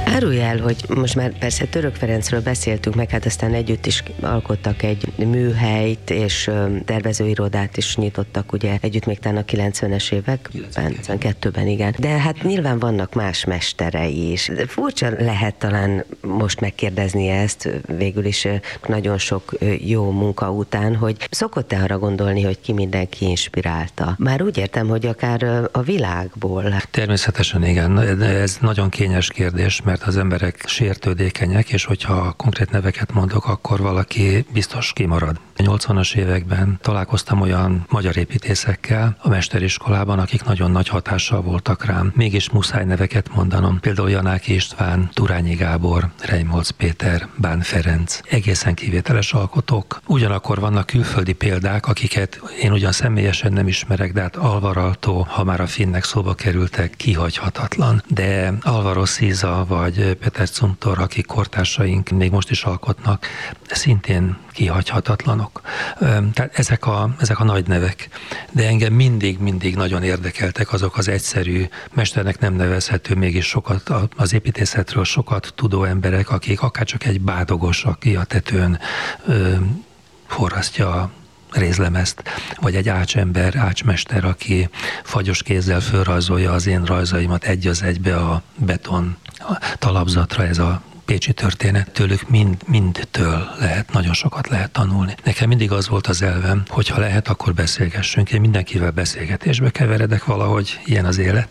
Árulj el, hogy most már persze Török Ferencről beszéltünk meg, hát aztán együtt is alkottak egy műhelyt, és tervezőirodát is nyitottak, ugye együtt még talán a 90-es években, 92-ben, igen. De hát nyilván vannak más mesterei is. Furcsa lehet talán most megkérdezni ezt, végül is nagyon sok jó munka után, hogy szokott-e arra gondolni, hogy ki mindenki inspirálta? Már úgy értem, hogy akár a világból. Természetesen igen, ez nagyon kényes kérdés, mert az emberek sértődékenyek, és hogyha konkrét neveket mondok, akkor valaki biztos kimarad. A 80-as években találkoztam olyan magyar építészekkel a mesteriskolában, akik nagyon nagy hatással voltak rám. Mégis muszáj neveket mondanom. Például Janáki István, Turányi Gábor, Reimholz Péter, Bán Ferenc. Egészen kivételes alkotók. Ugyanakkor vannak külföldi példák, akiket én ugyan személyesen nem ismerek, de hát Alvar Aalto, ha már a finnek szóba kerültek, kihagyhatatlan. De Alvaro Siza vagy Peter Zumthor, akik kortársaink még most is alkotnak, szintén kihagyhatatlanok. Tehát ezek a nagy nevek. De engem mindig nagyon érdekeltek azok az egyszerű, mesternek nem nevezhető, mégis sokat az építészetről sokat tudó emberek, akik akárcsak egy bádogos, aki a tetőn forrasztja a rézlemezt, vagy egy ácsember, ácsmester, aki fagyos kézzel fölrajzolja az én rajzaimat egy az egybe a beton talapzatra, ez a pécsi történet, tőlük mindtől lehet, nagyon sokat lehet tanulni. Nekem mindig az volt az elvem, hogy ha lehet, akkor beszélgessünk. Én mindenkivel beszélgetésbe keveredek valahogy, ilyen az élet.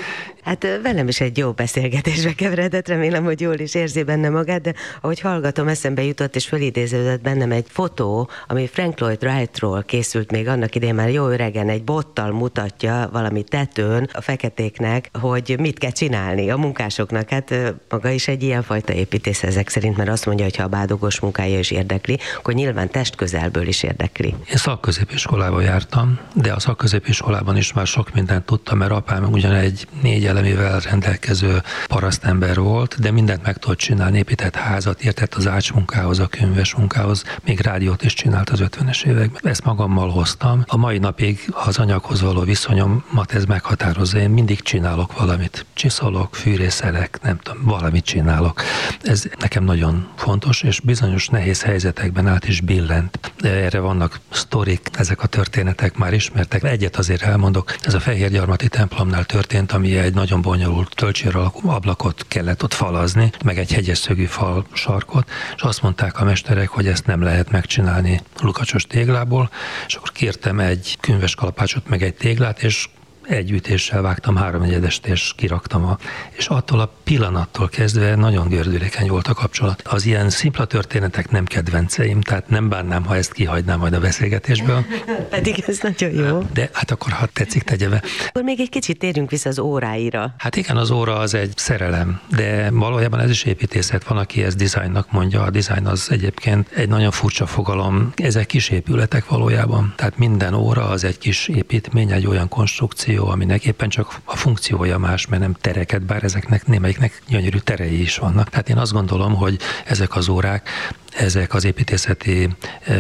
Hát velem is egy jó beszélgetésbe keveredett, remélem, hogy jól is érzi benne magát, de ahogy hallgatom, eszembe jutott és felidéződött bennem egy fotó, ami Frank Lloyd Wrightról készült még annak idején, már jó öregen egy bottal mutatja valami tetőn a feketéknek, hogy mit kell csinálni a munkásoknak. Hát maga is egy ilyenfajta építész ezek szerint, mert azt mondja, hogy ha a bádogos munkája is érdekli, akkor nyilván testközelből is érdekli. Én szakközépiskolába jártam, de a szakközépiskolában is már sok mindent tudtam, mert apám ugyan egy 4 elemivel rendelkező parasztember volt, de mindent meg tudott csinálni, épített házat, értett az ácsmunkához, a könyves munkához, még rádiót is csinált az 50-es években. Ezt magammal hoztam. A mai napig az anyaghoz való viszonyomat ez meghatározza. Én mindig csinálok valamit. Csiszolok, fűrészelek, nem tudom, valamit csinálok. Ez nekem nagyon fontos, és bizonyos nehéz helyzetekben át is billent. De erre vannak sztorik, ezek a történetek már ismertek. Egyet azért elmondok, ez a Fehérgyarmati templomnál történt, ami egy nagyon bonyolult tölcsér alakú ablakot kellett ott falazni, meg egy hegyes szögű fal sarkot, és azt mondták a mesterek, hogy ezt nem lehet megcsinálni lukacsos téglából, és akkor kértem egy könyves kalapácsot, meg egy téglát, és egy ütéssel vágtam 3/4-est, és kiraktam és attól a pillanattól kezdve nagyon gördülékeny volt a kapcsolat. Az ilyen szimpla történetek nem kedvenceim, tehát nem bánnám, ha ezt kihagynám majd a beszélgetésből. Pedig ez nagyon jó. De hát akkor, ha tetszik, tegye be. Akkor még egy kicsit térjünk vissza az óráira. Hát igen, az óra az egy szerelem, de valójában ez is építészet. Van, aki ezt dizájnnak mondja. A dizájn az egyébként egy nagyon furcsa fogalom. Ezek kis épületek valójában. Tehát minden óra az egy kis építmény, egy olyan konstrukció, aminek éppen csak a funkciója más, mert nem tereket, bár ezeknek némelyiknek gyönyörű terei is vannak. Tehát én azt gondolom, hogy ezek az órák, ezek az építészeti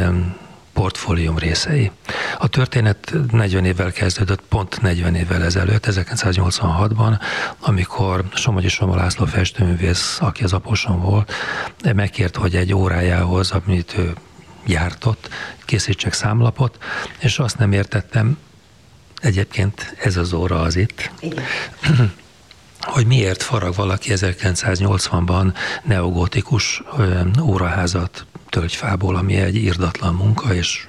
portfólium részei. A történet 40 évvel kezdődött, pont 40 évvel ezelőtt, 1986-ban, amikor Somogyi Soma László festőművész, aki az apósom volt, megkért, hogy egy órájához, amit ő gyártott, készítsek számlapot, és azt nem értettem, egyébként ez az óra az itt, igen, hogy miért farag valaki 1980-ban neogótikus óraházat tölgyfából, ami egy irdatlan munka, és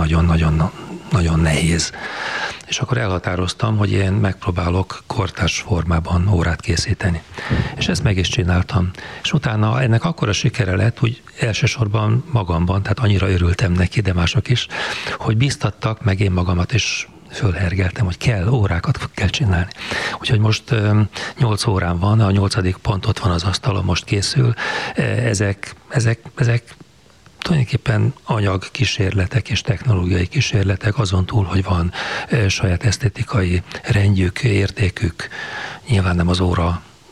nagyon nehéz. És akkor elhatároztam, hogy én megpróbálok kortárs formában órát készíteni. És ezt meg is csináltam. És utána ennek akkora sikere lett, úgy elsősorban magamban, tehát annyira örültem neki, de mások is, hogy bíztattak, meg én magamat is fölhergeltem, hogy órákat kell csinálni. Úgyhogy most 8 órán van, a 8. pont ott van az asztalon, most készül. Ezek tulajdonképpen anyagkísérletek és technológiai kísérletek, azon túl, hogy van saját esztétikai rendjük, értékük. Nyilván nem az óra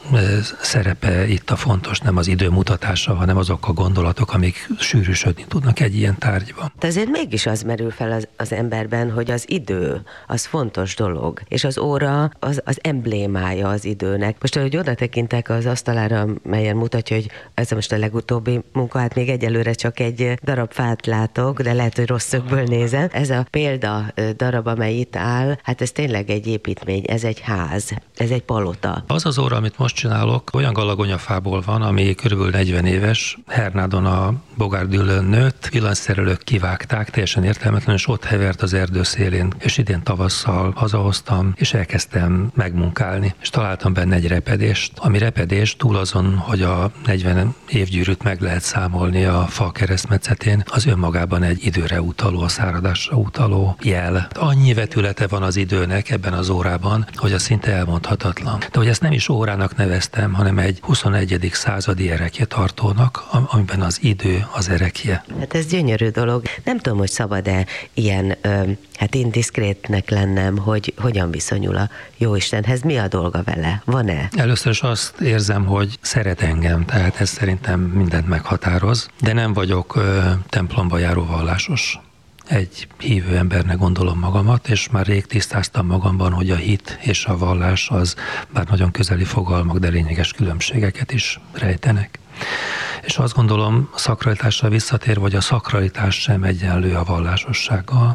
szerepe itt a fontos, nem az idő mutatása, hanem azok a gondolatok, amik sűrűsödni tudnak egy ilyen tárgyban. De azért mégis az merül fel az emberben, hogy az idő, az fontos dolog, és az óra az emblémája az időnek. Most, ahogy oda tekintek az asztalára, melyen mutatja, hogy ez most a legutóbbi munka, hát még egyelőre csak egy darab fát látok, de lehet, hogy rossz szögből nézem. Ez a példa darab, amely itt áll, hát ez tényleg egy építmény, ez egy ház, ez egy palota. Az az óra, amit most csinálok, olyan galagonyafából van, ami körülbelül 40 éves, Hernádon a bogárdűlőn nőtt, villanyszerelők kivágták, teljesen értelmetlen, és ott hevert az erdő szélén. És idén tavasszal hazahoztam, és elkezdtem megmunkálni, és találtam benne egy repedést. Ami repedés túl azon, hogy a 40 évgyűrűt meg lehet számolni a fa keresztmetszetén, az önmagában egy időre utaló, a száradásra utaló jel. Annyi vetülete van az időnek ebben az órában, hogy az szinte elmondhatatlan. De hogy ezt nem is órának neveztem, hanem egy 21. századi erekjetartónak, amiben az idő az erekje. Hát ez gyönyörű dolog. Nem tudom, hogy szabad-e ilyen, indiszkrétnek lennem, hogy hogyan viszonyul a Jóistenhez, mi a dolga vele? Van-e? Először is azt érzem, hogy szeret engem, tehát ez szerintem mindent meghatároz, de nem vagyok templomba járó vallásos. Egy hívő embernek gondolom magamat, és már rég tisztáztam magamban, hogy a hit és a vallás az bár nagyon közeli fogalmak, de lényeges különbségeket is rejtenek. És azt gondolom, a szakralitásra visszatér, hogy a szakralitás sem egyenlő a vallásossággal,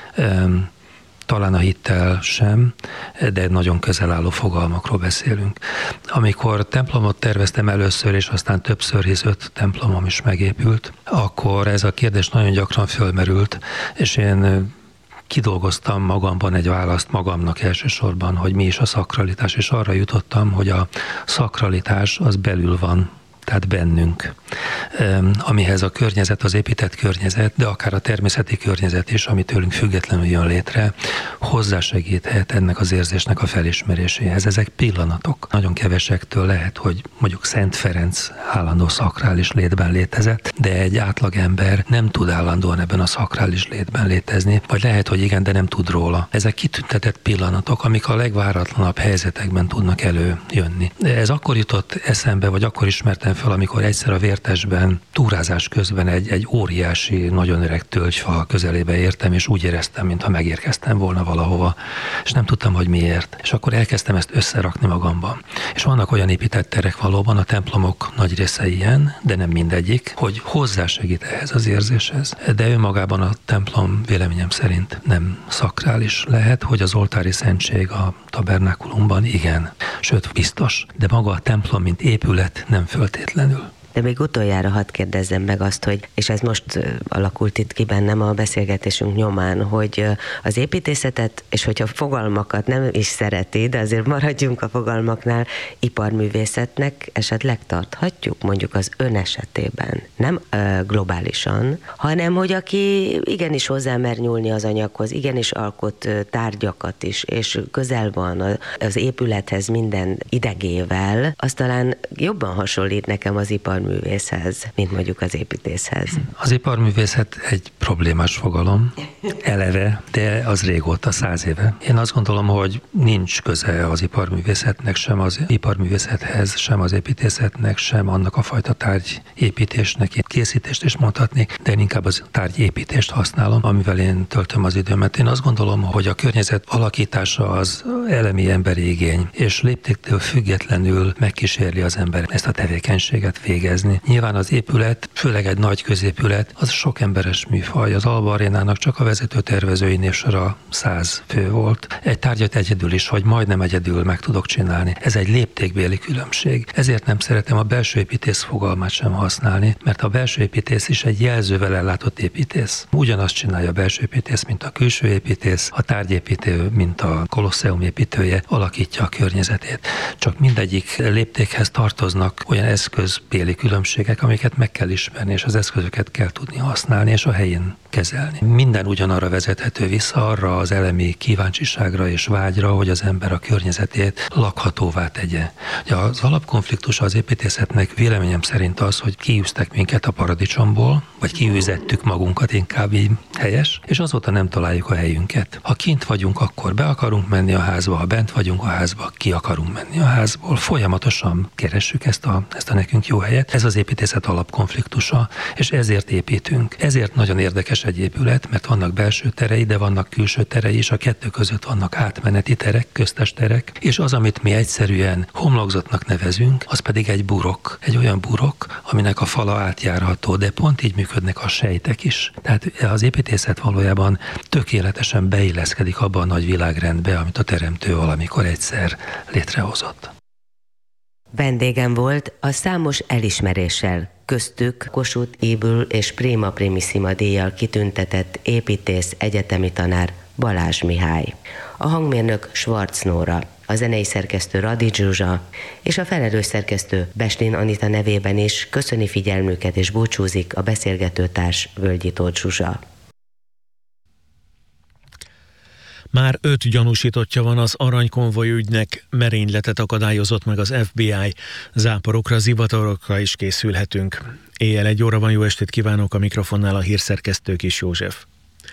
talán a hittel sem, de nagyon közel álló fogalmakról beszélünk. Amikor templomot terveztem először, és aztán többször, hisz 5 templomom is megépült, akkor ez a kérdés nagyon gyakran fölmerült, és én kidolgoztam magamban egy választ magamnak elsősorban, hogy mi is a szakralitás, és arra jutottam, hogy a szakralitás az belül van, tehát bennünk, amihez a környezet, az épített környezet, de akár a természeti környezet is, ami tőlünk függetlenül jön létre, hozzásegíthet ennek az érzésnek a felismeréséhez. Ezek pillanatok. Nagyon kevesektől lehet, hogy mondjuk Szent Ferenc állandó szakrális létben létezett, de egy átlagember nem tud állandóan ebben a szakrális létben létezni, vagy lehet, hogy igen, de nem tud róla. Ezek kitüntetett pillanatok, amik a legváratlanabb helyzetekben tudnak előjönni. De ez akkor jutott eszembe, vagy akkor ismertem fel, amikor egyszer a Vértesben túrázás közben egy óriási, nagyon öreg tölgyfa közelébe értem, és úgy éreztem, mintha megérkeztem volna valahova, és nem tudtam, hogy miért. És akkor elkezdtem ezt összerakni magamban. És vannak olyan épített terek valóban, a templomok nagy része ilyen, de nem mindegyik, hogy hozzásegít ehhez az érzéshez. De önmagában a templom véleményem szerint nem szakrális. Lehet, hogy az oltári szentség a tabernákulumban igen, sőt biztos, de maga a templom, mint épület nem föltétlenül. De még utoljára hadd kérdezzem meg azt, hogy, és ez most alakult itt ki bennem a beszélgetésünk nyomán, hogy az építészetet, és hogyha fogalmakat nem is szereti, de azért maradjunk a fogalmaknál, iparművészetnek esetleg tarthatjuk, mondjuk az ön esetében, nem globálisan, hanem hogy aki igenis hozzámer nyúlni az anyaghoz, igenis alkot tárgyakat is, és közel van az épülethez minden idegével, az talán jobban hasonlít nekem az iparművészethez, mint mondjuk az építészhez. Az iparművészet egy problémás fogalom, eleve, de az régóta, 100 éve. Én azt gondolom, hogy nincs köze az iparművészetnek, sem az iparművészethez, sem az építészetnek, sem annak a fajta tárgyépítésnek. Én készítést is mondhatnék, de én inkább az tárgyépítést használom, amivel én töltöm az időmet. Én azt gondolom, hogy a környezet alakítása az elemi emberi igény, és léptéktől függetlenül megkísérli az ember ezt a tevékenységet végezni. Nyilván az épület, főleg egy nagy középület, az sok emberes műfaj. Az Alba Arénának csak a vezető tervezői névsora 100 fő volt. Egy tárgyat egyedül is, vagy majdnem egyedül meg tudok csinálni. Ez egy léptékbéli különbség. Ezért nem szeretem a belső építész fogalmát sem használni, mert a belső építész is egy jelzővel ellátott építész. Ugyanazt csinálja a belső építész, mint a külső építész, a tárgyépítő, mint a Kolosseum építője alakítja a környezetét. Csak mindegyik léptékhez tartoznak olyan eszközbéli különbségek, amiket meg kell ismerni, és az eszközöket kell tudni használni, és a helyén kezelni. Minden ugyanarra vezethető vissza, arra az elemi kíváncsiságra és vágyra, hogy az ember a környezetét lakhatóvá tegye. Ugye az alapkonfliktus az építészetnek véleményem szerint az, hogy kiűztek minket a paradicsomból, vagy kiűzettük magunkat, inkább így helyes, és azóta nem találjuk a helyünket. Ha kint vagyunk, akkor be akarunk menni a házba, ha bent vagyunk a házba, ki akarunk menni a házból. Folyamatosan keressük ezt a nekünk jó helyet. Ez az építészet alapkonfliktusa, és ezért építünk. Ezért nagyon érdekes egy épület, mert vannak belső terei, de vannak külső terei is, a kettő között vannak átmeneti terek, köztes terek, és az, amit mi egyszerűen homlokzatnak nevezünk, az pedig egy burok. Egy olyan burok, aminek a fala átjárható, de pont így működnek a sejtek is. Tehát az építészet valójában tökéletesen beilleszkedik abba a nagy világrendbe, amit a teremtő valamikor egyszer létrehozott. Vendégem volt a számos elismeréssel, köztük Kossuth, Ybl és Prima Primissima díjjal kitüntetett építész egyetemi tanár Balázs Mihály, a hangmérnök Schwarz Nóra, a zenei szerkesztő Radics Zsuzsa és a felelős szerkesztő Beslin Anita nevében is köszöni figyelmüket és búcsúzik a beszélgetőtárs Völgyi Tóth Zsuzsa. Már 5 gyanúsítottja van az aranykonvoj ügynek, merényletet akadályozott meg az FBI, záporokra, zivatarokra is készülhetünk. Éjjel 1 óra van, jó estét kívánok, a mikrofonnál a hírszerkesztő Kis József.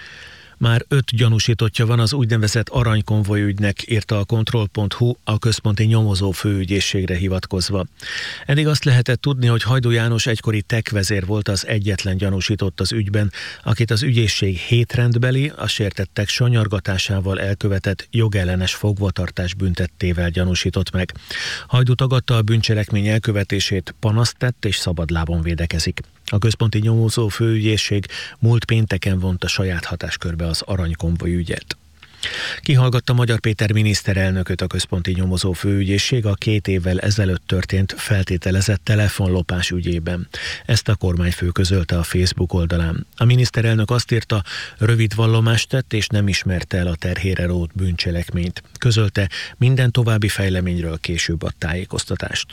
Már 5 gyanúsítottja van az úgynevezett aranykonvoj ügynek, írta a Kontroll.hu a központi nyomozó főügyészségre hivatkozva. Eddig azt lehetett tudni, hogy Hajdú János egykori TEK vezér volt az egyetlen gyanúsított az ügyben, akit az ügyészség 7 rendbeli, a sértettek sanyargatásával elkövetett jogellenes fogvatartás büntettével gyanúsított meg. Hajdú tagadta a bűncselekmény elkövetését, panaszt tett és szabadlábon védekezik. A központi nyomozó főügyészség múlt pénteken vonta saját hatáskörbe az aranykonvoj ügyet. Kihallgatta Magyar Péter miniszterelnököt a központi nyomozó főügyészség a 2 évvel ezelőtt történt feltételezett telefonlopás ügyében. Ezt a kormányfő közölte a Facebook oldalán. A miniszterelnök azt írta, rövid vallomást tett és nem ismerte el a terhére rótt bűncselekményt. Közölte, minden további fejleményről később ad tájékoztatást.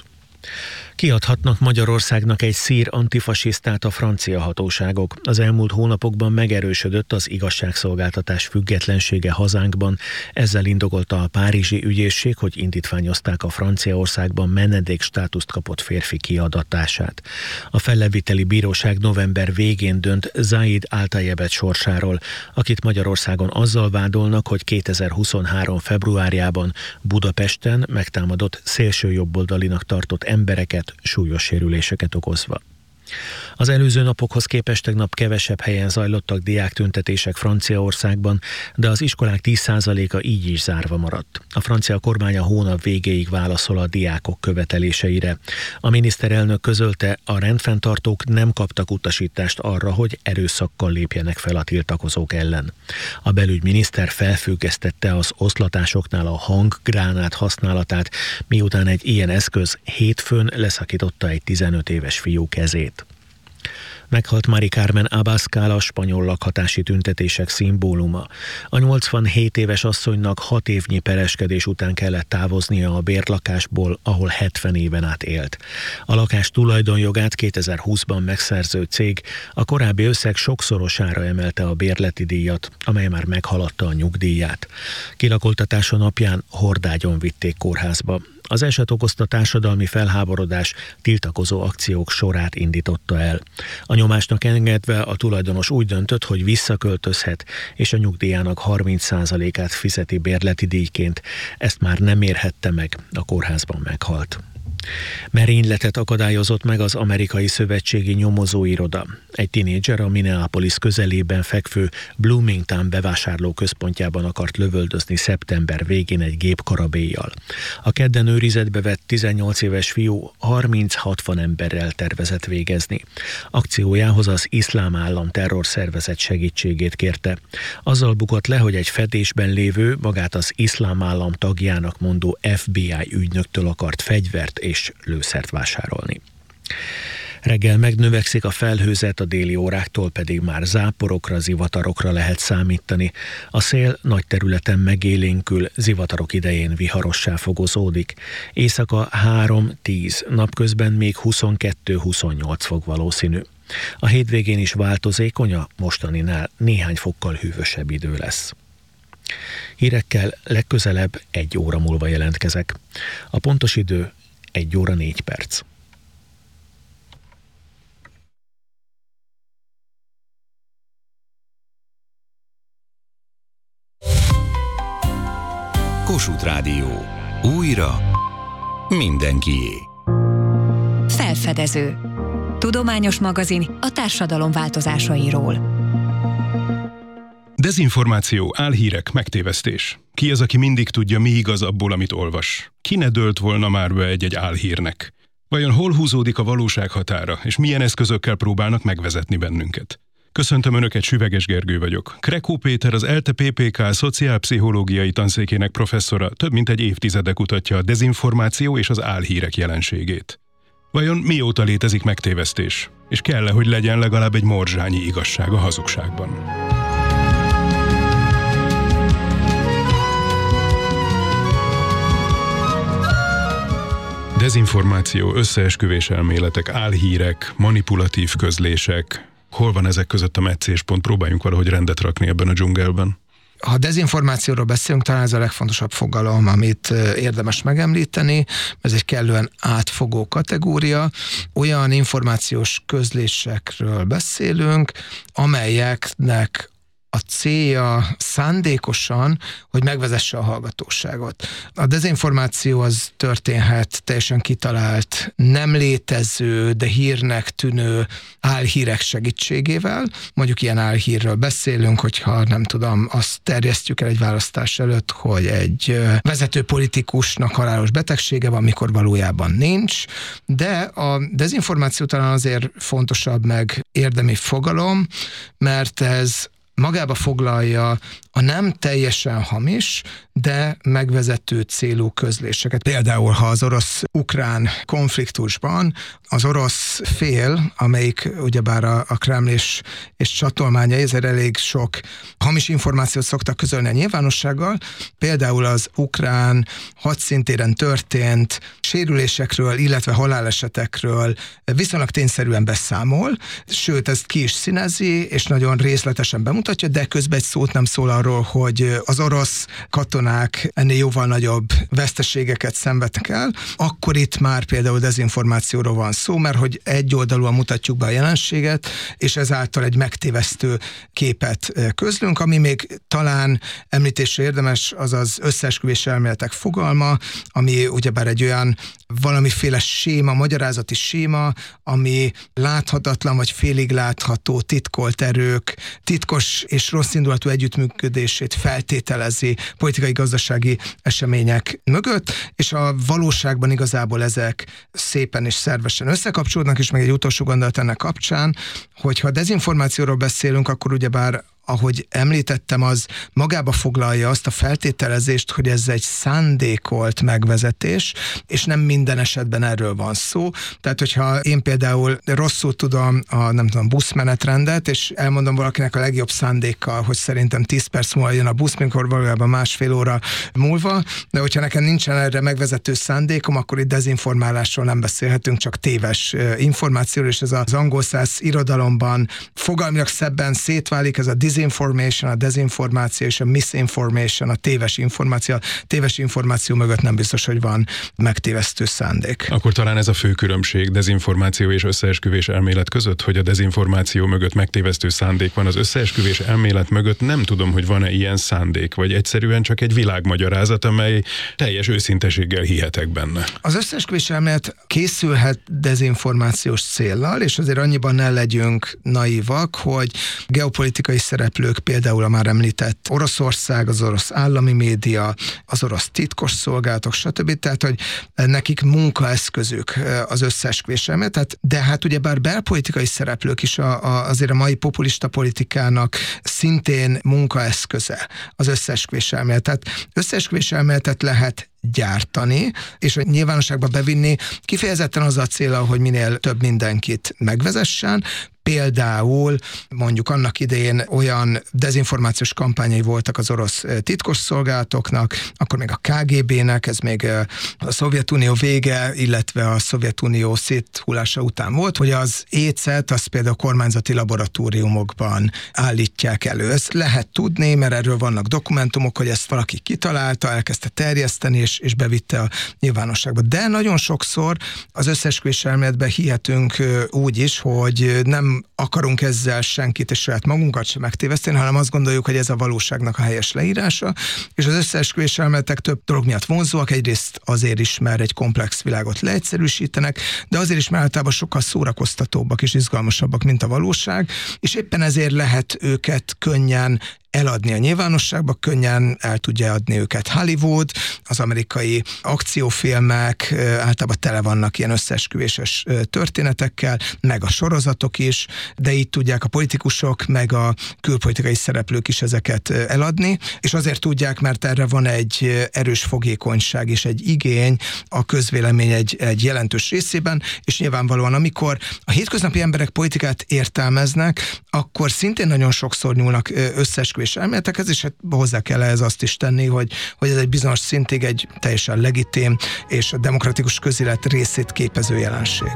Kiadhatnak Magyarországnak egy szír antifasisztát a francia hatóságok. Az elmúlt hónapokban megerősödött az igazságszolgáltatás függetlensége hazánkban. Ezzel indokolta a párizsi ügyészség, hogy indítványozták a Franciaországban menedékstátuszt kapott férfi kiadatását. A felleviteli bíróság november végén dönt Zaid Altayebet sorsáról, akit Magyarországon azzal vádolnak, hogy 2023. februárjában Budapesten megtámadott szélsőjobboldalinak tartott embereket, súlyos sérüléseket okozva. Az előző napokhoz képest tegnap kevesebb helyen zajlottak diáktüntetések Franciaországban, de az iskolák 10%-a így is zárva maradt. A francia kormány a hónap végéig válaszol a diákok követeléseire. A miniszterelnök közölte, a rendfenntartók nem kaptak utasítást arra, hogy erőszakkal lépjenek fel a tiltakozók ellen. A belügyminiszter felfüggesztette az oszlatásoknál a hanggránát használatát, miután egy ilyen eszköz hétfőn leszakította egy 15 éves fiú kezét. Meghalt Mari Carmen Abascal, a spanyol lakhatási tüntetések szimbóluma. A 87 éves asszonynak 6 évnyi pereskedés után kellett távoznia a bérlakásból, ahol 70 éven át élt. A lakás tulajdonjogát 2020-ban megszerző cég a korábbi összeg sokszorosára emelte a bérleti díjat, amely már meghaladta a nyugdíját. Kilakoltatása napján hordágyon vitték kórházba. Az eset okozta társadalmi felháborodás, tiltakozó akciók sorát indította el. A nyomásnak engedve a tulajdonos úgy döntött, hogy visszaköltözhet, és a nyugdíjának 30%-át fizeti bérleti díjként. Ezt már nem érhette meg, a kórházban meghalt. Merényletet akadályozott meg az amerikai szövetségi nyomozóiroda. Egy tinédzser a Minneapolis közelében fekvő Bloomington bevásárlóközpontjában akart lövöldözni szeptember végén egy gépkarabélyjal. A kedden őrizetbe vett 18 éves fiú 30-60 emberrel tervezett végezni. Akciójához az Iszlám Állam terrorszervezet segítségét kérte. Azzal bukott le, hogy egy fedésben lévő, magát az Iszlám Állam tagjának mondó FBI ügynöktől akart fegyvert és lőszert vásárolni. Reggel megnövekszik a felhőzet, a déli óráktól pedig már záporokra, zivatarokra lehet számítani. A szél nagy területen megélénkül, zivatarok idején viharossá fogozódik. Éjszaka 3-10, napközben még 22-28 fok valószínű. A hétvégén is változékony, a mostaninál néhány fokkal hűvösebb idő lesz. Hírekkel legközelebb 1 óra múlva jelentkezek. A pontos idő 1 óra 4 perc. Kossuth Rádió. Újra mindenkié. Felfedező. Tudományos magazin a társadalom változásairól. Dezinformáció, álhírek, megtévesztés. Ki az, aki mindig tudja, mi igaz abból, amit olvas? Ki ne dőlt volna már be egy álhírnek? Vajon hol húzódik a valóság határa, és milyen eszközökkel próbálnak megvezetni bennünket? Köszöntöm Önöket, Süveges Gergő vagyok. Krekó Péter, az ELTE PPK szociálpszichológiai tanszékének professzora több mint egy évtizede kutatja a dezinformáció és az álhírek jelenségét. Vajon mióta létezik megtévesztés? És kell-e, hogy legyen legalább egy morzsányi igazság a hazugságban? Dezinformáció, összeesküvés elméletek, álhírek, manipulatív közlések. Hol van ezek között a meccéspont? Próbáljunk valahogy rendet rakni ebben a dzsungelben. Ha dezinformációról beszélünk, talán ez a legfontosabb fogalom, amit érdemes megemlíteni. Ez egy kellően átfogó kategória. Olyan információs közlésekről beszélünk, amelyeknek a célja szándékosan, hogy megvezesse a hallgatóságot. A dezinformáció az történhet teljesen kitalált, nem létező, de hírnek tűnő álhírek segítségével. Mondjuk ilyen álhírről beszélünk, hogyha nem tudom, azt terjesztjük el egy választás előtt, hogy egy vezető politikusnak halálos betegsége van, mikor valójában nincs, de a dezinformáció talán azért fontosabb meg érdemi fogalom, mert ez magába foglalja a nem teljesen hamis, de megvezető célú közléseket. Például, ha az orosz-ukrán konfliktusban az orosz fél, amelyik ugyebár a Kreml és csatolmányai, ezért elég sok hamis információt szoktak közölni a nyilvánossággal, például az ukrán hadszintéren történt sérülésekről, illetve halálesetekről viszonylag tényszerűen beszámol, sőt, ezt ki is színezi, és nagyon részletesen bemutatja, de közben egy szót nem szól arról, hogy az orosz katonák ennél jóval nagyobb veszteségeket szenvedtek el, akkor itt már például dezinformációról van szó, mert hogy egyoldalúan mutatjuk be a jelenséget, és ezáltal egy megtévesztő képet közlünk, ami még talán említésre érdemes, az az összeesküvés elméletek fogalma, ami ugyebár egy olyan valamiféle séma, magyarázati séma, ami láthatatlan vagy félig látható titkolt erők, titkos és rosszindulatú együttműködését feltételezi politikai-gazdasági események mögött, és a valóságban igazából ezek szépen és szervesen összekapcsolódnak, és még egy utolsó gondolat ennek kapcsán, hogyha dezinformációról beszélünk, akkor ugyebár ahogy említettem, az magába foglalja azt a feltételezést, hogy ez egy szándékolt megvezetés, és nem minden esetben erről van szó. Tehát, hogyha én például rosszul tudom a buszmenetrendet, és elmondom valakinek a legjobb szándékkal, hogy szerintem 10 perc múlva jön a busz, mikor valójában másfél óra múlva, de hogyha nekem nincsen erre megvezető szándékom, akkor itt dezinformálásról nem beszélhetünk, csak téves információról, és ez az angol száz irodalomban fogalmilag szebben szétválik, ez a disinformation, a dezinformáció és a misinformation, a téves információ. A téves információ mögött nem biztos, hogy van megtévesztő szándék. Akkor talán ez a fő különbség dezinformáció és összeesküvés elmélet között, hogy a dezinformáció mögött megtévesztő szándék van, az összeesküvés elmélet mögött nem tudom, hogy van-e ilyen szándék, vagy egyszerűen csak egy világmagyarázat, amely teljes őszinteséggel hihetek benne. Az összeesküvés elmélet készülhet dezinformációs céllal, és azért annyiban ne legyünk naívak, hogy geopolitikai szereplők szereplők, például a már említett Oroszország, az orosz állami média, az orosz titkosszolgálatok, stb. Tehát, hogy nekik munkaeszközük az összeesküvés elmélet, de hát ugyebár belpolitikai szereplők is azért a mai populista politikának szintén munkaeszköze az összeesküvés elmélet. Tehát összeesküvés elméletet lehet gyártani, és a nyilvánosságba bevinni kifejezetten az a célra, hogy minél több mindenkit megvezessen. Például mondjuk annak idején olyan dezinformációs kampányai voltak az orosz titkosszolgálatoknak, akkor még a KGB-nek, ez még a Szovjetunió vége, illetve a Szovjetunió széthullása után volt, hogy az écet, azt például kormányzati laboratóriumokban állítják elő. Ezt lehet tudni, mert erről vannak dokumentumok, hogy ezt valaki kitalálta, elkezdte terjeszteni, és bevitte a nyilvánosságba. De nagyon sokszor az összeesküvés elméletben hihetünk úgy is, hogy nem akarunk ezzel senkit és saját magunkat sem megtéveszteni, hanem azt gondoljuk, hogy ez a valóságnak a helyes leírása, és az összeesküvés elméletek több dolog miatt vonzóak, egyrészt azért is, mert egy komplex világot leegyszerűsítenek, de azért is, mert általában sokkal szórakoztatóbbak és izgalmasabbak, mint a valóság, és éppen ezért lehet őket könnyen eladni a nyilvánosságba, könnyen el tudja adni őket Hollywood, az amerikai akciófilmek általában tele vannak ilyen összeesküvéses történetekkel, meg a sorozatok is, de így tudják a politikusok, meg a külpolitikai szereplők is ezeket eladni, és azért tudják, mert erre van egy erős fogékonyság és egy igény a közvélemény egy jelentős részében, és nyilvánvalóan amikor a hétköznapi emberek politikát értelmeznek, akkor szintén nagyon sokszor nyúlnak összeesküvés elméletekhez, és hát hozzá kell ehhez azt is tenni, hogy ez egy bizonyos szintig egy teljesen legitim és a demokratikus közélet részét képező jelenség.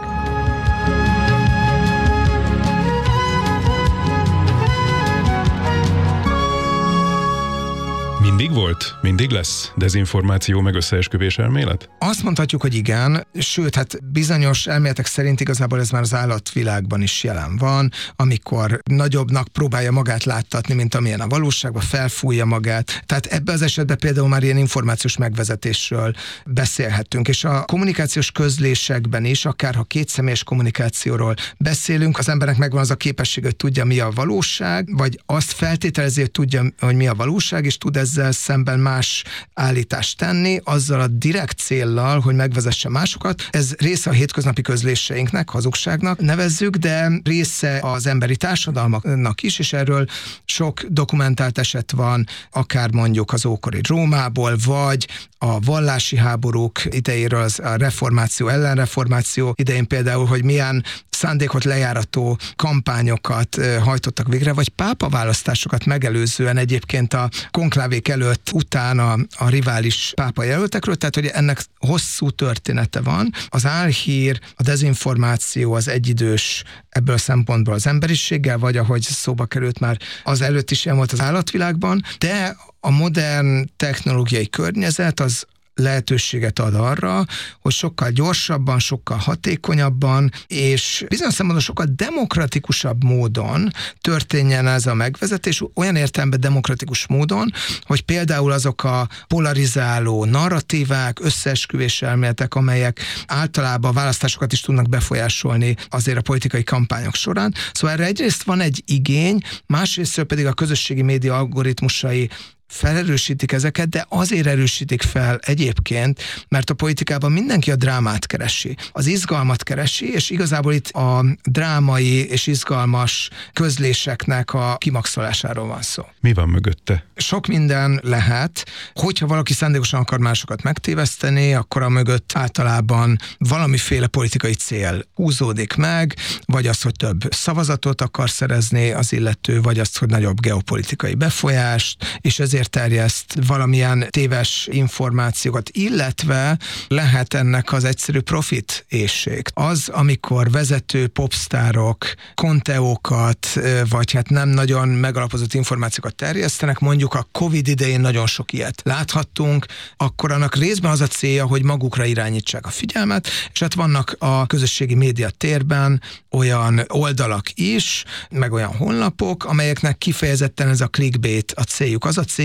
Mindig volt? Mindig lesz dezinformáció meg összeesküvés elmélet? Azt mondhatjuk, hogy igen, sőt, hát bizonyos elméletek szerint igazából ez már az állatvilágban is jelen van, amikor nagyobbnak próbálja magát láttatni, mint amilyen a valóságban, felfújja magát. Tehát ebben az esetben például már ilyen információs megvezetésről beszélhetünk, és a kommunikációs közlésekben is, akár ha kétszemélyes kommunikációról beszélünk, az embernek megvan az a képesség, hogy tudja, mi a valóság, vagy azt feltételezi, hogy tudja, hogy mi a valóság, és tud ezzel szemben más állítást tenni, azzal a direkt céllal, hogy megvezesse másokat. Ez része a hétköznapi közléseinknek, hazugságnak nevezzük, de része az emberi társadalmaknak is, és erről sok dokumentált eset van, akár mondjuk az ókori Rómából, vagy a vallási háborúk idejéről, a reformáció, ellenreformáció idején például, hogy milyen szándékot lejárató kampányokat hajtottak végre, vagy pápaválasztásokat megelőzően egyébként a konklávék előtt, utána a rivális pápa jelöltekről, tehát hogy ennek hosszú története van. Az álhír, a dezinformáció az egyidős ebből a szempontból az emberiséggel, vagy ahogy szóba került már, az előtt is ilyen volt az állatvilágban, de a modern technológiai környezet az lehetőséget ad arra, hogy sokkal gyorsabban, sokkal hatékonyabban, és bizonyos szempontból sokkal demokratikusabb módon történjen ez a megvezetés, olyan értelemben demokratikus módon, hogy például azok a polarizáló narratívák, összeesküvés elméletek, amelyek általában a választásokat is tudnak befolyásolni azért a politikai kampányok során. Szóval erre egyrészt van egy igény, másrészt pedig a közösségi média algoritmusai felerősítik ezeket, de azért erősítik fel egyébként, mert a politikában mindenki a drámát keresi, az izgalmat keresi, és igazából itt a drámai és izgalmas közléseknek a kimaxolásáról van szó. Mi van mögötte? Sok minden lehet. Hogyha valaki szándékosan akar másokat megtéveszteni, akkor a mögött általában valamiféle politikai cél húzódik meg, vagy az, hogy több szavazatot akar szerezni az illető, vagy az, hogy nagyobb geopolitikai befolyást, és ezért terjeszt valamilyen téves információkat, illetve lehet ennek az egyszerű profit éhség. Az, amikor vezető popstárok konteókat, vagy hát nem nagyon megalapozott információkat terjesztenek, mondjuk a Covid idején nagyon sok ilyet láthattunk, akkor annak részben az a célja, hogy magukra irányítsák a figyelmet, és hát vannak a közösségi média térben olyan oldalak is, meg olyan honlapok, amelyeknek kifejezetten ez a clickbait a céljuk. Az a céljuk,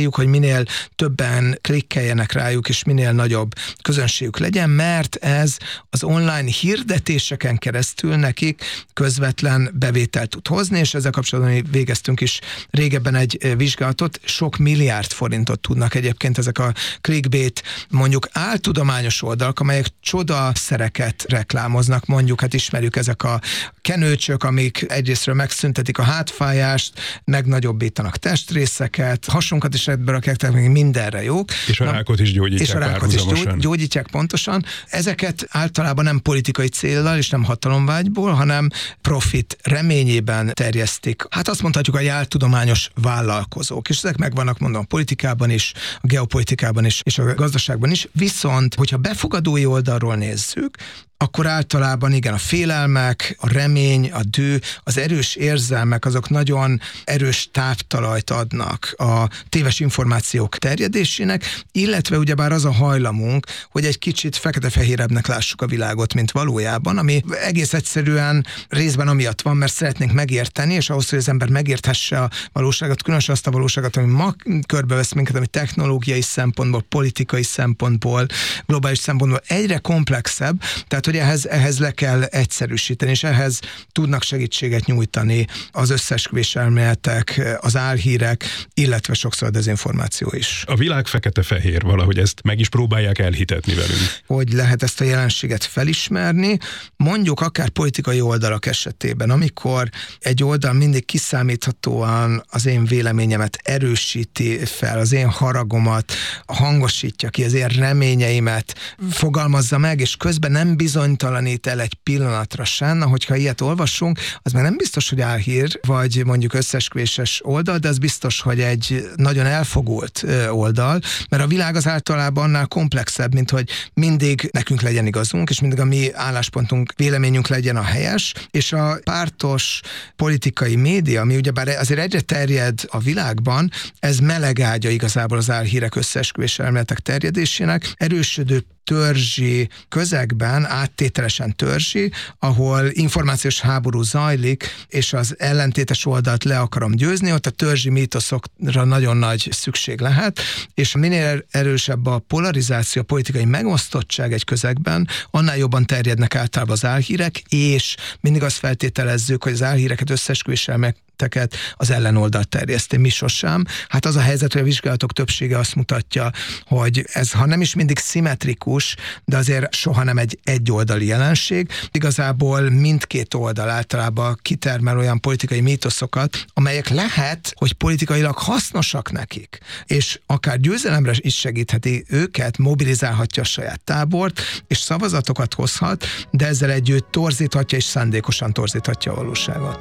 céljuk, hogy minél többen klikkeljenek rájuk, és minél nagyobb közönségük legyen, mert ez az online hirdetéseken keresztül nekik közvetlen bevételt tud hozni, és ezzel kapcsolatban végeztünk is régebben egy vizsgálatot, sok milliárd forintot tudnak egyébként ezek a clickbait, mondjuk áltudományos oldalak, amelyek csodaszereket reklámoznak, mondjuk, hát ismerjük ezek a kenőcsök, amik egyrésztről megszüntetik a hátfájást, megnagyobbítanak testrészeket, hasunkat is ebbe rakják, tehát még mindenre jók. És a rákot is gyógyítják. És a rákot is gyógyítják pontosan. Ezeket általában nem politikai céllal és nem hatalomvágyból, hanem profit reményében terjesztik. Hát azt mondhatjuk, hogy áltudományos vállalkozók, és ezek megvannak, mondom, a politikában is, a geopolitikában is, és a gazdaságban is. Viszont, hogyha befogadói oldalról nézzük, akkor általában igen, a félelmek, a remény, a dű, az erős érzelmek, azok nagyon erős táptalajt adnak a téves információk terjedésének, illetve ugyebár az a hajlamunk, hogy egy kicsit fekete-fehérebbnek lássuk a világot, mint valójában, ami egész egyszerűen részben amiatt van, mert szeretnénk megérteni, és ahhoz, hogy az ember megérthesse a valóságot, különösen azt a valóságot, ami ma körbevesz minket, ami technológiai szempontból, politikai szempontból, globális szempontból egyre komplexebb, tehát hogy ehhez le kell egyszerűsíteni, és ehhez tudnak segítséget nyújtani az összeesküvés elméletek, az álhírek, illetve sokszor a dezinformáció is. A világ fekete-fehér, valahogy ezt meg is próbálják elhitetni velünk. Hogy lehet ezt a jelenséget felismerni, mondjuk akár politikai oldalak esetében, amikor egy oldal mindig kiszámíthatóan az én véleményemet erősíti fel, az én haragomat hangosítja ki, az én reményeimet fogalmazza meg, és közben nem bizonytalanít el egy pillanatra sem, hogyha ilyet olvassunk, az már nem biztos, hogy álhír, vagy mondjuk összeesküvéses oldal, de az biztos, hogy egy nagyon elfogult oldal, mert a világ az általában annál komplexebb, mint hogy mindig nekünk legyen igazunk, és mindig a mi álláspontunk, véleményünk legyen a helyes, és a pártos politikai média, ami ugyebár azért egyre terjed a világban, ez melegágya igazából az álhírek, összeesküvés elméletek terjedésének, erősödő törzsi közegben, áttételesen törzsi, ahol információs háború zajlik, és az ellentétes oldalt le akarom győzni, ott a törzsi mítoszokra nagyon nagy szükség lehet, és minél erősebb a polarizáció, a politikai megosztottság egy közegben, annál jobban terjednek általában az álhírek, és mindig azt feltételezzük, hogy az álhíreket, összeesküvés elméleteket az ellenoldalt terjeszti, mi sosem. Hát az a helyzet, hogy a vizsgálatok többsége azt mutatja, hogy ez, ha nem is mindig szimmetrikus, de azért soha nem egy egyoldali jelenség. Igazából mindkét oldal általában kitermel olyan politikai mítoszokat, amelyek lehet, hogy politikailag hasznosak nekik, és akár győzelemre is segítheti őket, mobilizálhatja a saját tábort, és szavazatokat hozhat, de ezzel együtt torzíthatja és szándékosan torzíthatja a valóságot.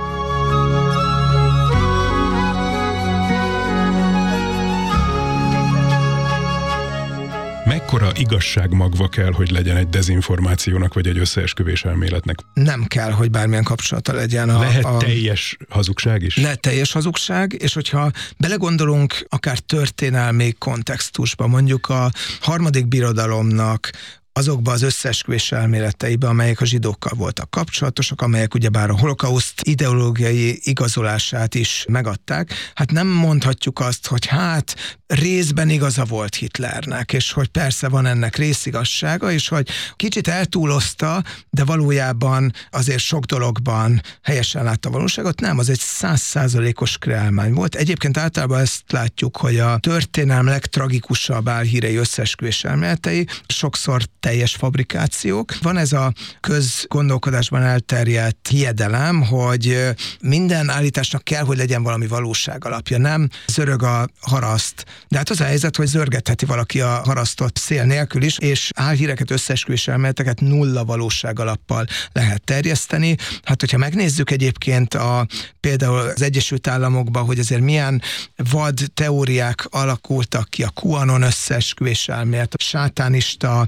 Mekkora igazságmagva kell, hogy legyen egy dezinformációnak, vagy egy összeesküvés elméletnek? Nem kell, hogy bármilyen kapcsolata legyen. Lehet teljes hazugság is? Lehet teljes hazugság, és hogyha belegondolunk akár történelmi kontextusba, mondjuk a harmadik birodalomnak azokba az összeesküvés elméleteibe, amelyek a zsidókkal voltak kapcsolatosak, amelyek ugyebár a holokauszt ideológiai igazolását is megadták, hát nem mondhatjuk azt, hogy hát részben igaza volt Hitlernek, és hogy persze van ennek részigazsága, és hogy kicsit eltúlozta, de valójában azért sok dologban helyesen látta a valóságot. Nem, az egy 100%-os kreálmány volt. Egyébként általában ezt látjuk, hogy a történelem legtragikusabb álhírei, összeesküvés elméletei sokszor teljes fabrikációk. Van ez a közgondolkodásban elterjedt hiedelem, hogy minden állításnak kell, hogy legyen valami valóság alapja, nem zörög a haraszt. De hát az a helyzet, hogy zörgetheti valaki a harasztot szél nélkül is, és álhíreket, összeesküvés elméleteket nulla valóság alappal lehet terjeszteni. Hát, hogyha megnézzük egyébként például az Egyesült Államokban, hogy azért milyen vad teóriák alakultak ki, a QAnon összeesküvés elmélet, a sátánista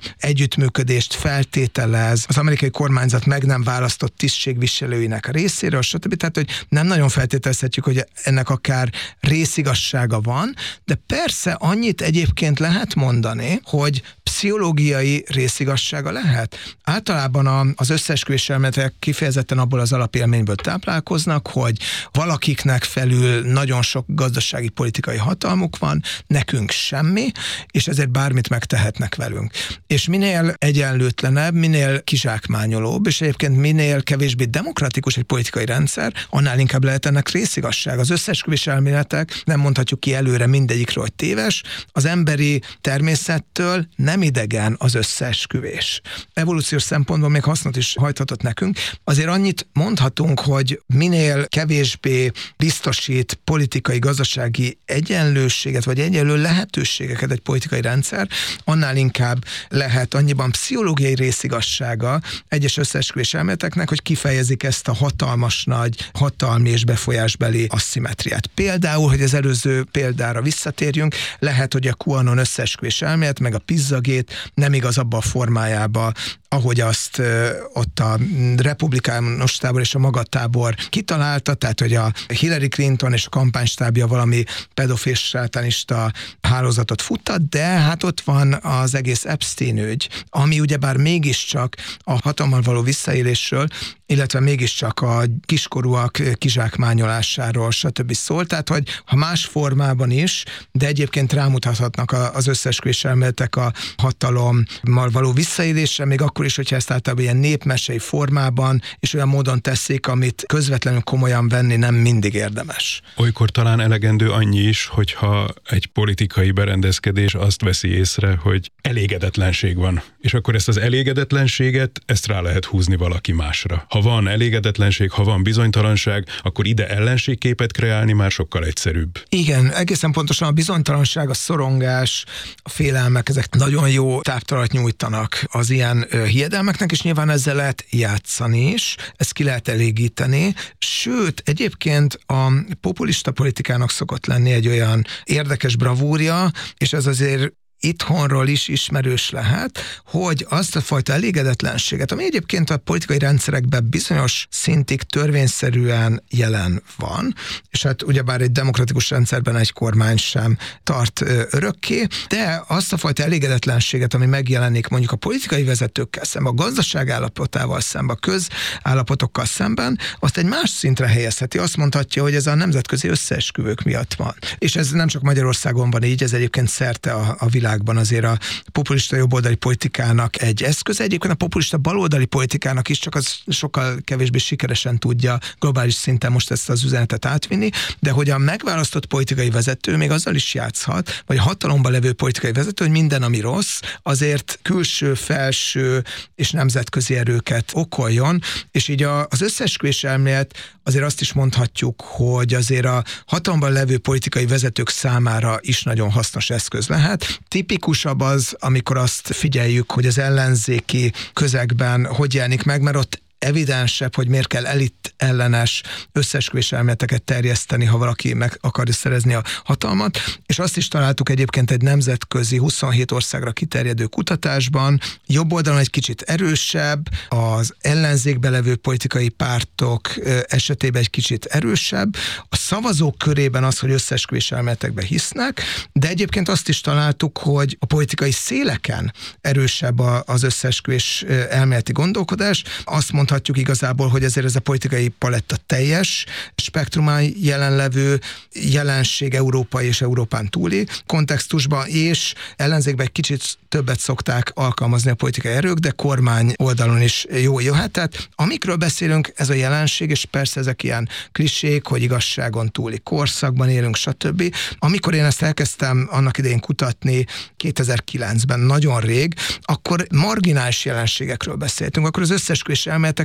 együttműködést feltételez az amerikai kormányzat meg nem választott tisztségviselőinek a részéről, stb. Tehát, hogy nem nagyon feltételezhetjük, hogy ennek akár részigazsága van, de persze annyit egyébként lehet mondani, hogy pszichológiai részigazsága lehet. Általában az összeesküvés elméletek kifejezetten abból az alapélményből táplálkoznak, hogy valakiknek felül nagyon sok gazdasági politikai hatalmuk van, nekünk semmi, és ezért bármit megtehetnek velünk. És minél egyenlőtlenebb, minél kizsákmányolóbb, és egyébként minél kevésbé demokratikus egy politikai rendszer, annál inkább lehet ennek részigazság. Az összeesküvés elméletek, nem mondhatjuk ki előre mindegyikről, hogy téves, az emberi természettől nem idegen az összeesküvés. Evolúciós szempontból még hasznot is hajthatott nekünk. Azért annyit mondhatunk, hogy minél kevésbé biztosít politikai, gazdasági egyenlőséget, vagy egyenlő lehetőségeket egy politikai rendszer, annál inkább lehet annyiban pszichológiai részigazsága egyes összeesküvés elméleteknek, hogy kifejezik ezt a hatalmas nagy hatalmi és befolyásbeli asszimetriát. Például, hogy az előző példára visszatérjünk, lehet, hogy a QAnon összeesküvés elmélet, meg a pizzagét nem igaz abba a formájába, ahogy azt ott a republikánus tábor és a magatábor kitalálta, tehát hogy a Hillary Clinton és a kampánystábja valami pedofil sátánista hálózatot futtat, de hát ott van az egész Epstein ügy, ami ugyebár mégiscsak a hatalommal való visszaélésről, illetve mégiscsak a kiskorúak kizsákmányolásáról, stb. Szól, tehát hogy ha más formában is, de egyébként rámutathatnak az összeesküvés elméletek a hatalommal való visszaélésre, még akkor is, hogyha ezt általában ilyen népmesei formában, és olyan módon teszik, amit közvetlenül komolyan venni nem mindig érdemes. Olykor talán elegendő annyi is, hogyha egy politikai berendezkedés azt veszi észre, hogy elégedetlenség van. És akkor ezt az elégedetlenséget, ezt rá lehet húzni valaki másra. Ha van elégedetlenség, ha van bizonytalanság, akkor ide ellenségképet kreálni már sokkal egyszerűbb. Igen, egészen pontosan a bizonytalanság, a szorongás, a félelmek, ezek nagyon jó táptalat nyújtanak az ilyen hiedelmeknek, és nyilván ezzel lehet játszani is, ezt ki lehet elégíteni, sőt, egyébként a populista politikának szokott lenni egy olyan érdekes bravúrja, és ez azért itthonról is ismerős lehet, hogy azt a fajta elégedetlenséget, ami egyébként a politikai rendszerekben bizonyos szintig törvényszerűen jelen van, és hát ugyebár egy demokratikus rendszerben egy kormány sem tart örökké, de azt a fajta elégedetlenséget, ami megjelenik mondjuk a politikai vezetőkkel szemben, a gazdaság állapotával szemben, a közállapotokkal szemben, azt egy más szintre helyezheti. Azt mondhatja, hogy ez a nemzetközi összeesküvők miatt van. És ez nem csak Magyarországon van így, ez egyébként szerte a világban azért a populista jobboldali politikának egy eszköz. Egyébként a populista baloldali politikának is, csak az sokkal kevésbé sikeresen tudja globális szinten most ezt az üzenetet átvinni, de hogy a megválasztott politikai vezető még azzal is játszhat, vagy a hatalomban levő politikai vezető, hogy minden, ami rossz, azért külső, felső és nemzetközi erőket okoljon, és így az összeesküvés elmélet azért azt is mondhatjuk, hogy azért a hatalomban levő politikai vezetők számára is nagyon hasznos eszköz lehet. Tipikusabb az, amikor azt figyeljük, hogy az ellenzéki közegben hogy jelenik meg, mert ott evidensebb, hogy miért kell elit ellenes összeesküvés elméleteket terjeszteni, ha valaki meg akarja szerezni a hatalmat, és azt is találtuk egyébként egy nemzetközi 27 országra kiterjedő kutatásban, jobb oldalon egy kicsit erősebb, az ellenzékbe levő politikai pártok esetében egy kicsit erősebb, a szavazók körében az, hogy összeesküvés elméletekbe hisznek, de egyébként azt is találtuk, hogy a politikai széleken erősebb az összeesküvés elméleti gondolkodás. Azt mondhatjuk igazából, hogy ezért ez a politikai paletta teljes spektrumán jelenlevő jelenség európai és Európán túli kontextusban, és ellenzékben egy kicsit többet szokták alkalmazni a politikai erők, de kormány oldalon is jó jöhet. Tehát amikről beszélünk, ez a jelenség, és persze ezek ilyen klisék, hogy igazságon túli korszakban élünk, stb. Amikor én ezt elkezdtem annak idején kutatni 2009-ben, nagyon rég, akkor marginális jelenségekről beszéltünk, akkor az összeesküvés elméletek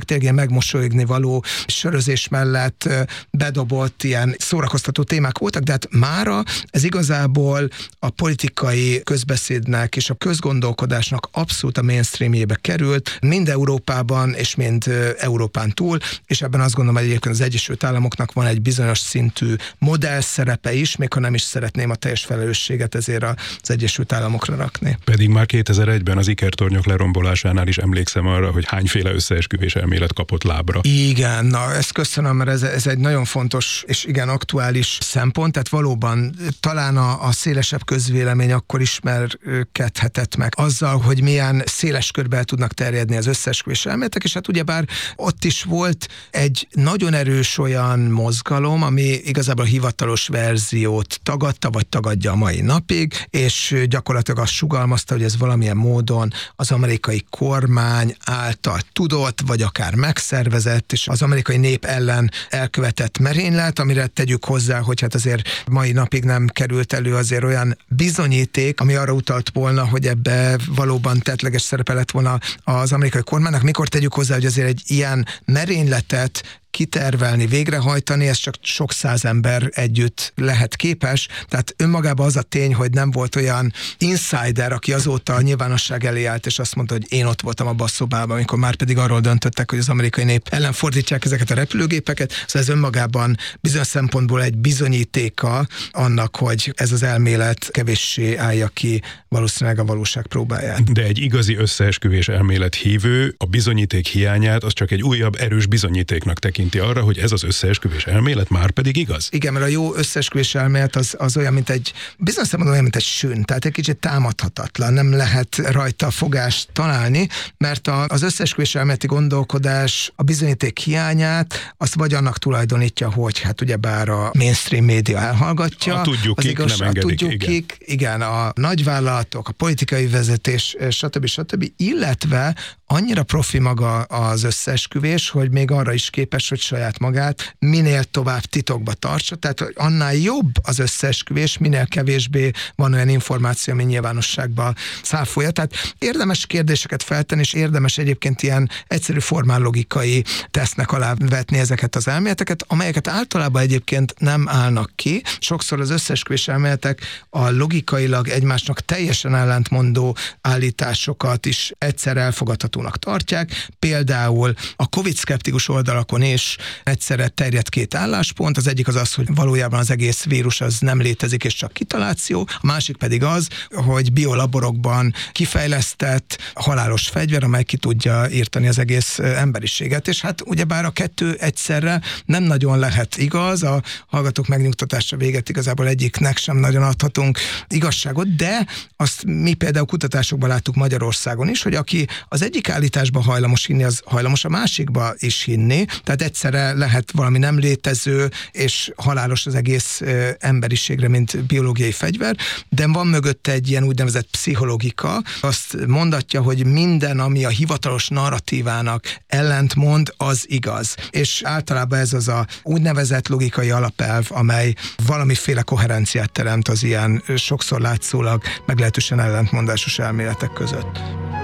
ezek tényleg ilyen megmosolyogni való sörözés mellett bedobott ilyen szórakoztató témák voltak, de hát mára ez igazából a politikai közbeszédnek és a közgondolkodásnak abszolút a mainstreamjébe került, mind Európában és mind Európán túl, és ebben azt gondolom, hogy egyébként az Egyesült Államoknak van egy bizonyos szintű modell szerepe is, még ha nem is szeretném a teljes felelősséget ezért az Egyesült Államokra rakni. Pedig már 2001-ben az ikertornyok lerombolásánál is emlékszem arra, hogy hányféle összeesküvés elmélet kapott lábra. Igen, na ezt köszönöm, mert ez egy nagyon fontos és igen aktuális szempont, tehát valóban talán a szélesebb közvélemény akkor ismerkedhetett meg azzal, hogy milyen széles körbe el tudnak terjedni az összeesküvés elméletek, és hát ugyebár ott is volt egy nagyon erős olyan mozgalom, ami igazából a hivatalos verziót tagadta, vagy tagadja a mai napig, és gyakorlatilag azt sugalmazta, hogy ez valamilyen módon az amerikai kormány által tudott, vagy akár megszervezett, és az amerikai nép ellen elkövetett merénylet, amire tegyük hozzá, hogy hát azért mai napig nem került elő azért olyan bizonyíték, ami arra utalt volna, hogy ebbe valóban tettleges szerepe lett volna az amerikai kormánynak. Mikor tegyük hozzá, hogy azért egy ilyen merényletet kitervelni, végrehajtani, ez csak sok száz ember együtt lehet képes. Tehát önmagában az a tény, hogy nem volt olyan insider, aki azóta a nyilvánosság elé állt, és azt mondta, hogy én ott voltam abban a szobában, amikor már pedig arról döntöttek, hogy az amerikai nép ellen fordítják ezeket a repülőgépeket. Szóval ez önmagában bizonyos szempontból egy bizonyítéka annak, hogy ez az elmélet kevéssé állja ki valószínűleg a valóság próbáját. De egy igazi összeesküvés elmélet hívő a bizonyíték hiányát az csak egy újabb erős bizonyítéknak tekinti arra, hogy ez az összeesküvés elmélet már pedig igaz. Igen, mert a jó összeesküvés elmélet az olyan, mint egy bizonyos szempontból olyan, mint egy sün, tehát egy kicsit támadhatatlan, nem lehet rajta fogást találni, mert az összeesküvés elméleti gondolkodás a bizonyíték hiányát azt vagy annak tulajdonítja, hogy hát ugyebár a mainstream média elhallgatja. Tudjuk kik, nem engedik. Kik, igen, a nagyvállalatok, a politikai vezetés, stb. Illetve annyira profi maga az összeesküvés, hogy még arra is képes, hogy saját magát minél tovább titokba tartsa, tehát annál jobb az összeesküvés, minél kevésbé van olyan információ, ami nyilvánosságba száfolja. Tehát érdemes kérdéseket feltenni, és érdemes egyébként ilyen egyszerű formállogikai tesztnek alá vetni ezeket az elméleteket, amelyeket általában egyébként nem állnak ki. Sokszor az összeesküvés elméletek a logikailag egymásnak teljesen ellentmondó állításokat is egyszer elfogadhatónak tartják. Például a Covid-szkeptikus oldalakon is egyszerre terjed két álláspont. Az egyik az, hogy valójában az egész vírus az nem létezik, és csak kitaláció. A másik pedig az, hogy biolaborokban kifejlesztett halálos fegyver, amely ki tudja írtani az egész emberiséget. És hát ugyebár a kettő egyszerre nem nagyon lehet igaz, a hallgatók megnyugtatásra véget igazából egyiknek sem nagyon adhatunk igazságot, de azt mi például kutatásokban láttuk Magyarországon is, hogy aki az egyik állításba hajlamos hinni, az hajlamos a másikba is hinni, tehát egyszerre lehet valami nem létező és halálos az egész emberiségre, mint biológiai fegyver, de van mögötte egy ilyen úgynevezett pszichológika, azt mondatja, hogy minden, ami a hivatalos narratívának ellentmond, az igaz. És általában ez az a úgynevezett logikai alapelv, amely valamiféle koherenciát teremt az ilyen sokszor látszólag meglehetősen ellentmondásos elméletek között.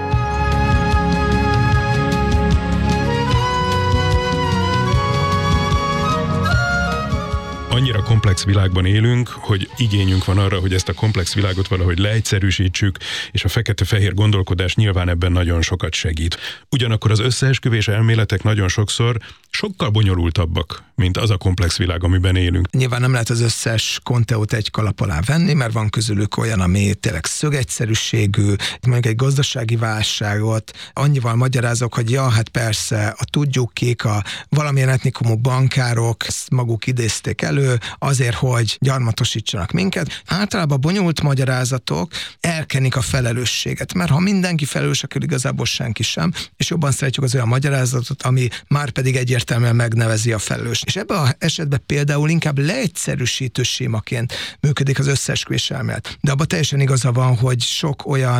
Annyira komplex világban élünk, hogy igényünk van arra, hogy ezt a komplex világot valahogy leegyszerűsítsük, és a fekete-fehér gondolkodás nyilván ebben nagyon sokat segít. Ugyanakkor az összeesküvés elméletek nagyon sokszor sokkal bonyolultabbak, mint az a komplex világ, amiben élünk. Nyilván nem lehet az összes konteót egy kalap alá venni, mert van közülük olyan, ami tényleg szögegyszerűségű, mondjuk egy gazdasági válságot annyival magyarázok, hogy ja, hát persze, a tudjuk kik, a valamilyen etnikumú bankárok ezt maguk idézték elő, azért, hogy gyarmatosítsanak minket. Általában bonyolult magyarázatok elkenik a felelősséget, mert ha mindenki felelős, akkor igazából senki sem, és jobban szeretjük az olyan magyarázatot, ami már pedig egyértelműen megnevezi a felelőst. És ebben az esetben például inkább leegyszerűsítő sémaként működik az összeesküvés elmélet. De abban teljesen igaza van, hogy sok olyan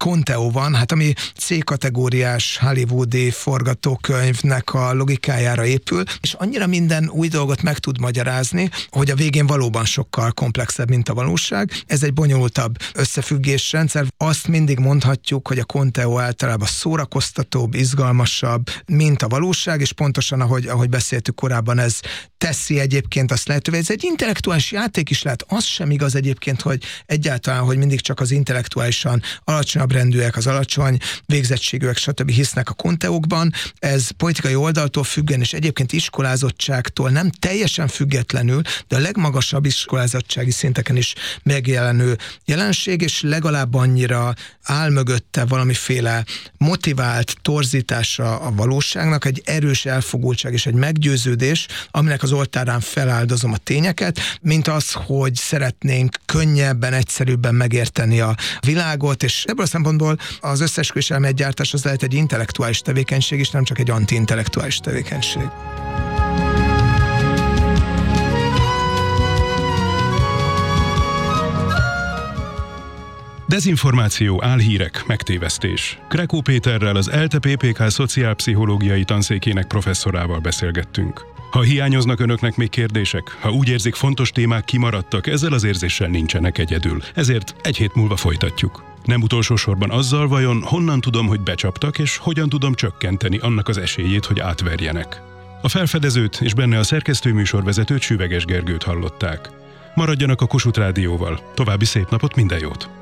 Conteo van, hát ami C-kategóriás hollywoodi forgatókönyvnek a logikájára épül, és annyira minden új dolgot meg tud magyarázni, hogy a végén valóban sokkal komplexebb, mint a valóság. Ez egy bonyolultabb összefüggésrendszer. Azt mindig mondhatjuk, hogy a Conteo általában szórakoztatóbb, izgalmasabb, mint a valóság, és pontosan, ahogy beszéltük korábban, ez teszi egyébként azt lehetővé. Ez egy intellektuális játék is lehet. Az sem igaz egyébként, hogy egyáltalán, hogy mindig csak az intellektuálisan alacsonyabb rendűek, az alacsony végzettségűek, stb. Hisznek a Conteókban. Ez politikai oldaltól függően, és egyébként iskolázottságtól nem teljesen függetlenül, de a legmagasabb iskolázottsági szinteken is megjelenő jelenség, és legalább annyira áll mögötte valamiféle motivált torzítása a valóságnak, egy erős elfogultság és egy meggyőződés, aminek az oltárán feláldozom a tényeket, mint az, hogy szeretnénk könnyebben, egyszerűbben megérteni a világot, és ebből a szempontból az összeesküvés elméletgyártás az lehet egy intellektuális tevékenység is, nem csak egy anti-intellektuális tevékenység. Dezinformáció, álhírek, megtévesztés. Krekó Péterrel, az ELTE PPK szociálpszichológiai tanszékének professzorával beszélgettünk. Ha hiányoznak önöknek még kérdések, ha úgy érzik, fontos témák kimaradtak, ezzel az érzéssel nincsenek egyedül. Ezért egy hét múlva folytatjuk. Nem utolsó sorban azzal, vajon honnan tudom, hogy becsaptak, és hogyan tudom csökkenteni annak az esélyét, hogy átverjenek. A felfedezőt és benne a szerkesztőműsorvezetőt, Süveges Gergőt hallották. Maradjanak a Kossuth Rádióval. További szép napot, minden jót!